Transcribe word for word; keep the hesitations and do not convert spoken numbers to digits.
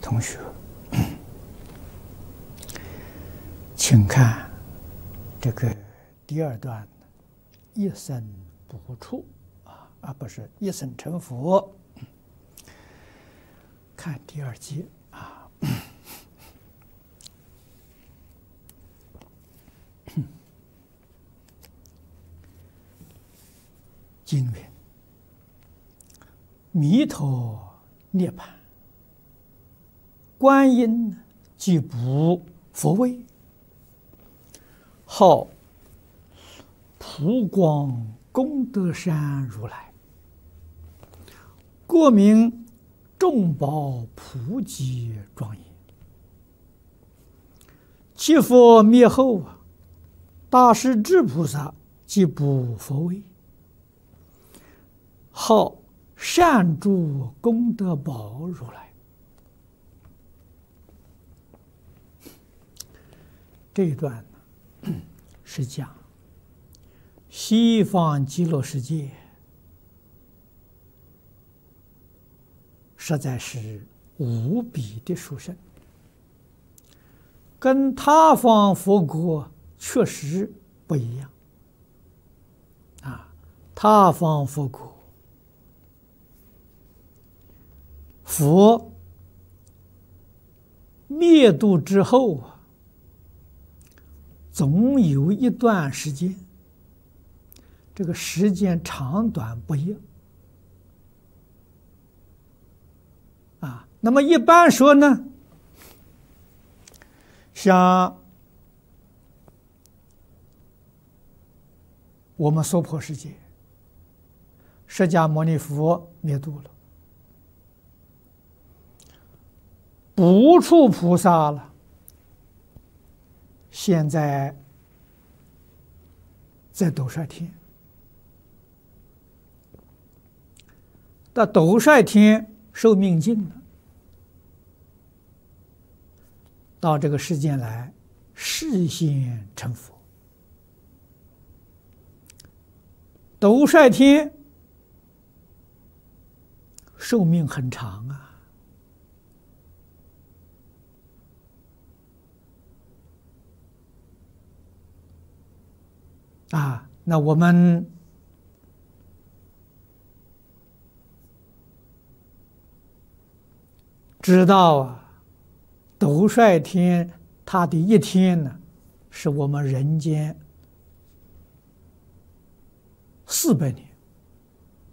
同学，请看这个第二段，一生不处啊，而不是一生成佛。看第二节啊，经云：弥陀涅槃，观音即不佛位，号普光功德山如来，国名众宝普济庄严。其佛灭后啊，大势至菩萨即不佛位，号善住功德宝如来。这一段是讲西方极乐世界实在是无比的殊胜，跟他方佛国确实不一样啊！他方佛国，佛灭度之后啊，总有一段时间，这个时间长短不一样啊。那么一般说呢，像我们娑婆世界，释迦牟尼佛灭度了，不处菩萨了，现在在斗率天，到斗率天寿命尽了，到这个世间来示现成佛。斗率天寿命很长啊，啊，那我们知道啊，斗率天它的一天呢，是我们人间四百年